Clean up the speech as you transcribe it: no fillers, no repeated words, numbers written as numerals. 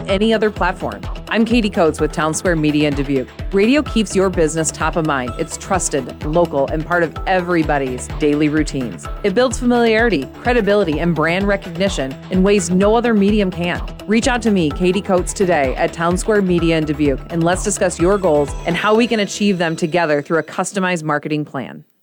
any other platform. I'm Katie Coates with Town Square Media in Dubuque. Radio keeps your business top of mind. It's trusted, local, and part of everybody's daily routines. It builds familiarity, credibility, and brand recognition in ways no other medium can. Reach out to me, Katie Coates, today at Town Square Media in Dubuque, and let's discuss your goals and how we can achieve them together through a customized marketing plan.